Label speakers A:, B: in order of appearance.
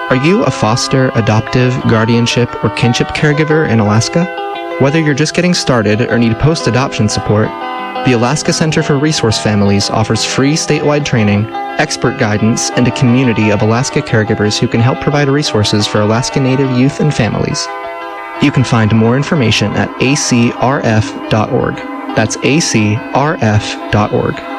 A: Are you a foster, adoptive, guardianship, or kinship caregiver in Alaska? Whether you're just getting started or need post-adoption support, the Alaska Center for Resource Families offers free statewide training, expert guidance, and a community of Alaska caregivers who can help provide resources for Alaska Native youth and families. You can find more information at acrf.org. That's acrf.org.